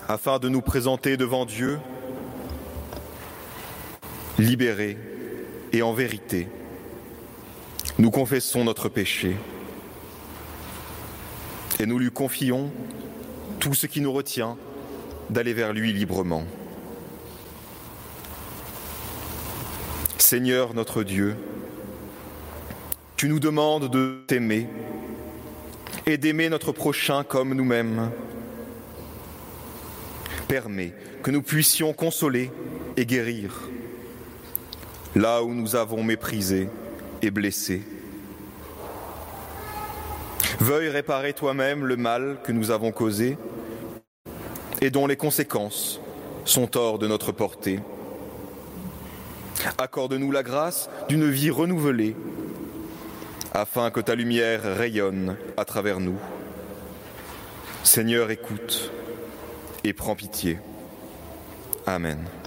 afin de nous présenter devant Dieu, libérés et en vérité. Nous confessons notre péché et nous lui confions tout ce qui nous retient d'aller vers lui librement. Seigneur notre Dieu, tu nous demandes de t'aimer et d'aimer notre prochain comme nous-mêmes. Permets que nous puissions consoler et guérir là où nous avons méprisé et blessé. Veuille réparer toi-même le mal que nous avons causé et dont les conséquences sont hors de notre portée. Accorde-nous la grâce d'une vie renouvelée, afin que ta lumière rayonne à travers nous. Seigneur, écoute et prends pitié. Amen.